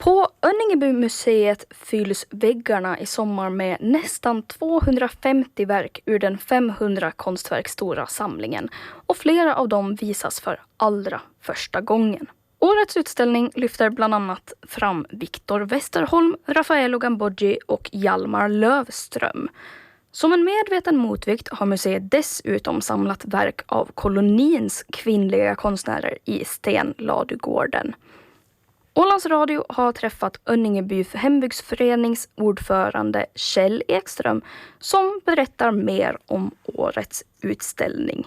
På Önningebymuseet fylls väggarna i sommar med nästan 250 verk ur den 500 konstverk stora samlingen och flera av dem visas för allra första gången. Årets utställning lyfter bland annat fram Victor Westerholm, Raffaello Gamboggi och Hjalmar Löfström. Som en medveten motvikt har museet dessutom samlat verk av kolonins kvinnliga konstnärer i Stenladugården. Ålands Radio har träffat Önningeby hembygdsförenings ordförande Kjell Ekström som berättar mer om årets utställning.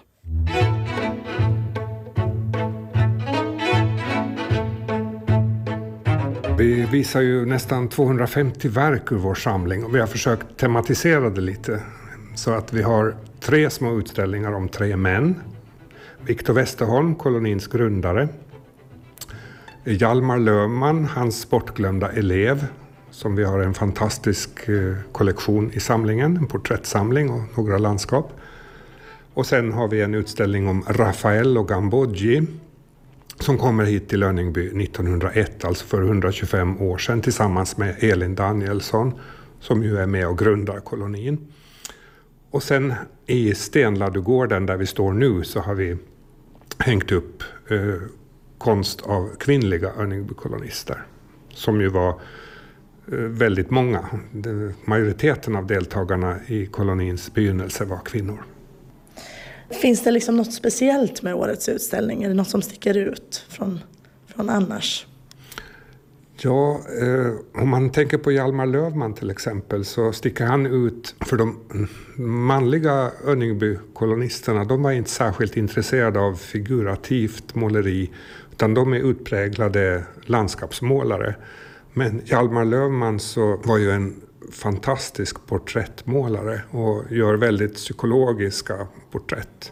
Vi visar ju nästan 250 verk ur vår samling och vi har försökt tematisera det lite. Så att vi har 3 små utställningar om 3 män. Victor Westerholm, kolonins grundare. Hjalmar Löfman, hans bortglömda elev, som vi har en fantastisk kollektion i samlingen, en porträttsamling och några landskap. Och sen har vi en utställning om Raffaello Gamboggi som kommer hit till Önningeby 1901, alltså för 125 år sedan, tillsammans med Elin Danielsson som ju är med och grundar kolonin. Och sen i Stenladugården där vi står nu så har vi hängt upp konst av kvinnliga Önningeby-kolonister som ju var väldigt många. Majoriteten av deltagarna i kolonins begynnelse var kvinnor. Finns det liksom något speciellt med årets utställning? Är det något som sticker ut från annars? Ja, om man tänker på Hjalmar Löfman till exempel så sticker han ut för de manliga Önningeby-kolonisterna. De var inte särskilt intresserade av figurativt måleri utan de är utpräglade landskapsmålare. Men Hjalmar Löfman så var ju en fantastisk porträttmålare och gör väldigt psykologiska porträtt.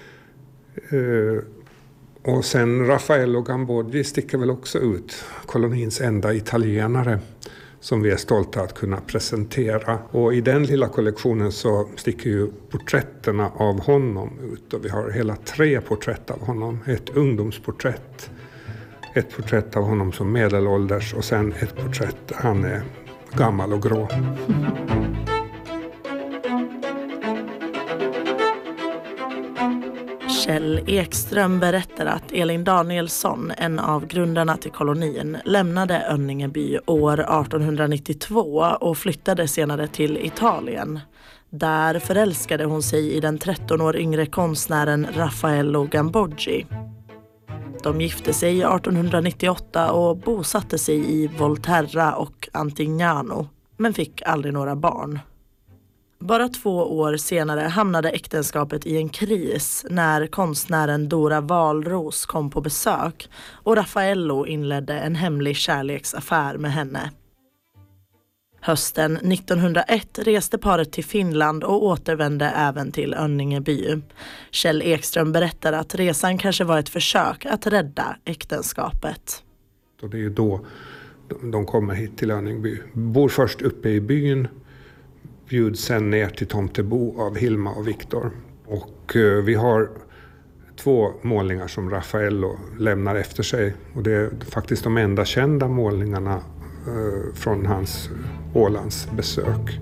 Och sen Raffaello Gamboggi sticker väl också ut, kolonins enda italienare som vi är stolta att kunna presentera. Och i den lilla kollektionen så sticker ju porträtterna av honom ut och vi har hela 3 porträtt av honom. Ett ungdomsporträtt, ett porträtt av honom som medelålders och sen ett porträtt där han är gammal och grå. Kjell Ekström berättar att Elin Danielsson, en av grundarna till kolonin, lämnade Önningeby år 1892 och flyttade senare till Italien. Där förälskade hon sig i den 13 år yngre konstnären Raffaello Gamboggi. De gifte sig 1898 och bosatte sig i Volterra och Antignano, men fick aldrig några barn. Bara 2 år senare hamnade äktenskapet i en kris när konstnären Dora Walros kom på besök och Raffaello inledde en hemlig kärleksaffär med henne. Hösten 1901 reste paret till Finland och återvände även till Önningeby. Kjell Ekström berättar att resan kanske var ett försök att rädda äktenskapet. Och det är ju då de kommer hit till Önningeby. Bor först uppe i byn, bjuds sen ner till Tomtebo av Hilma och Victor. Och vi har 2 målningar som Raffaello lämnar efter sig. Och det är faktiskt de enda kända målningarna från hans Ålands besök.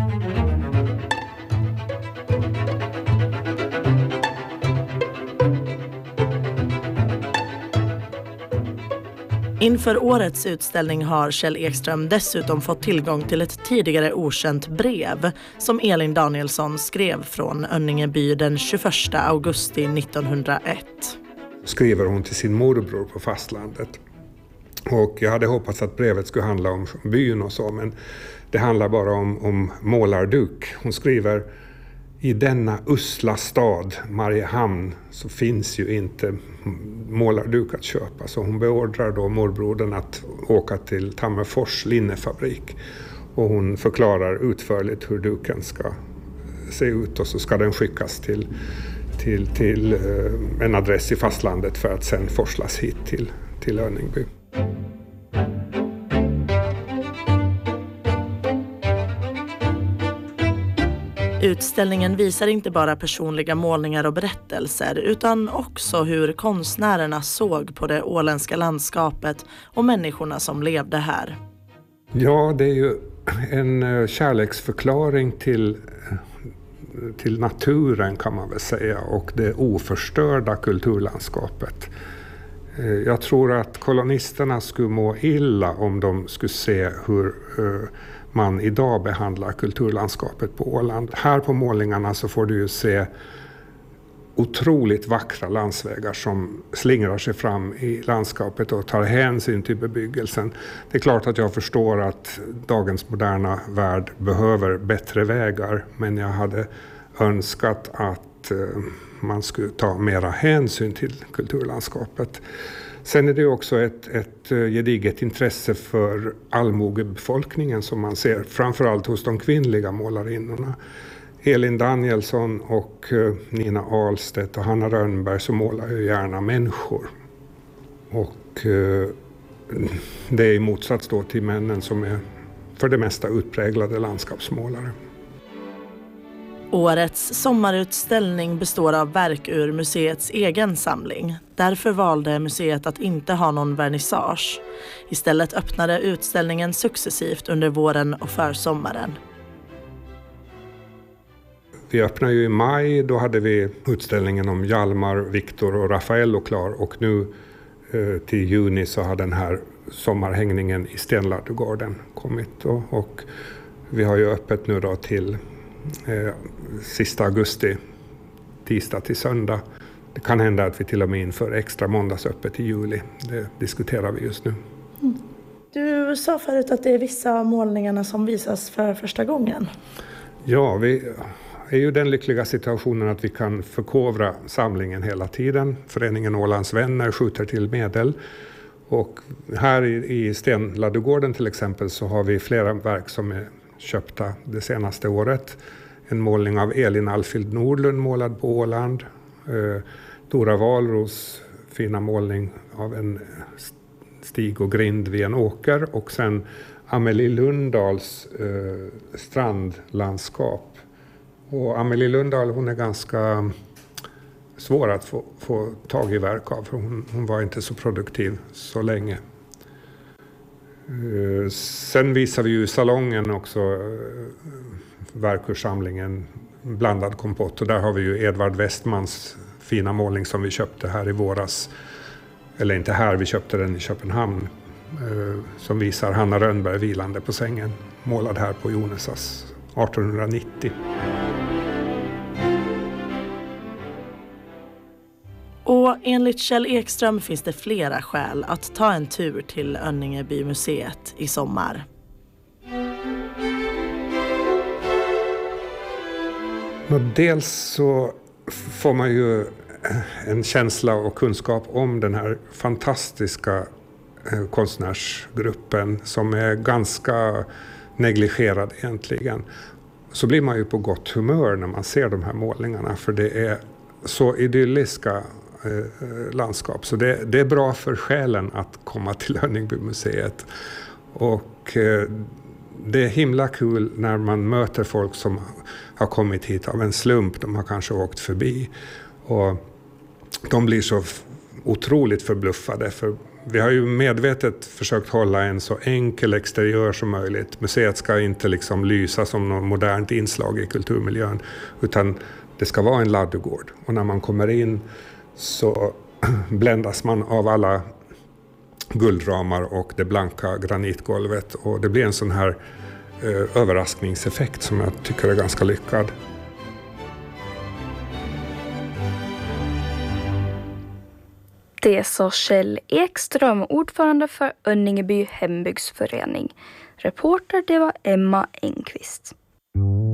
Inför årets utställning har Kjell Ekström dessutom fått tillgång till ett tidigare okänt brev som Elin Danielsson skrev från Önningeby den 21 augusti 1901. Skriver hon till sin morbror på fastlandet. Och jag hade hoppats att brevet skulle handla om byn och så, men det handlar bara om målarduk. Hon skriver: i denna usla stad, Mariehamn, så finns ju inte målarduk att köpa. Så hon beordrar då morbrodern att åka till Tammerfors linnefabrik. Och hon förklarar utförligt hur duken ska se ut och så ska den skickas till en adress i fastlandet för att sen forslas hit till Önningeby. Utställningen visar inte bara personliga målningar och berättelser utan också hur konstnärerna såg på det åländska landskapet och människorna som levde här. Ja, det är ju en kärleksförklaring till naturen kan man väl säga, och det oförstörda kulturlandskapet. Jag tror att kolonisterna skulle må illa om de skulle se hur man idag behandlar kulturlandskapet på Åland. Här på målningarna så får du ju se otroligt vackra landsvägar som slingrar sig fram i landskapet och tar hänsyn till bebyggelsen. Det är klart att jag förstår att dagens moderna värld behöver bättre vägar, men jag hade önskat att man skulle ta mera hänsyn till kulturlandskapet. Sen är det också ett gediget intresse för allmogebefolkningen som man ser framförallt hos de kvinnliga målarinnorna. Elin Danielsson och Nina Ahlstedt och Hanna Rönnberg så målar ju gärna människor. Och det är i motsats då till männen som är för det mesta utpräglade landskapsmålare. Årets sommarutställning består av verk ur museets egen samling. Därför valde museet att inte ha någon vernissage. Istället öppnade utställningen successivt under våren och försommaren. Vi öppnade ju i maj, då hade vi utställningen om Hjalmar, Viktor och Raffaello klar. Och nu till juni så har den här sommarhängningen i Stenladugården kommit. Och vi har ju öppet nu då till sista augusti, tisdag till söndag. Det kan hända att vi till och med inför extra måndagsöppet i juli. Det diskuterar vi just nu. Mm. Du sa förut att det är vissa av målningarna som visas för första gången. Ja, vi är ju den lyckliga situationen att vi kan förkovra samlingen hela tiden. Föreningen Ålands vänner skjuter till medel. Och här i Stenladugården till exempel så har vi flera verk som är köpta det senaste året. En målning av Elin Alfild Nordlund målad på Åland. Dora Wahlros fina målning av en stig och grind vid en åker. Och sen Amelie Lundahls strandlandskap. Och Amelie Lundahl, hon är ganska svår att få tag i verk av. För hon var inte så produktiv så länge. Sen visar vi ju i salongen också verk ur samlingen Blandad kompott. Och där har vi ju Edvard Westmans fina målning som vi köpte här i våras. Eller inte här, vi köpte den i Köpenhamn. Som visar Hanna Rönnberg vilande på sängen. Målad här på Jonesas 1890. Och enligt Kjell Ekström finns det flera skäl att ta en tur till Önningebymuseet i sommar. Dels så får man ju en känsla och kunskap om den här fantastiska konstnärsgruppen som är ganska negligerad egentligen. Så blir man ju på gott humör när man ser de här målningarna, för det är så idylliska landskap. Så det är bra för själen att komma till Önningbymuseet. Och det är himla kul när man möter folk som har kommit hit av en slump. De har kanske åkt förbi. Och de blir så otroligt förbluffade. För vi har ju medvetet försökt hålla en så enkel exteriör som möjligt. Museet ska inte liksom lysa som något modernt inslag i kulturmiljön. Utan det ska vara en ladugård. Och när man kommer in så bländas man av alla guldramar och det blanka granitgolvet. Och det blir en sån här överraskningseffekt som jag tycker är ganska lyckad. Det sa Kjell Ekström, ordförande för Önningeby hembygdsförening. Reporter det var Emma Engqvist.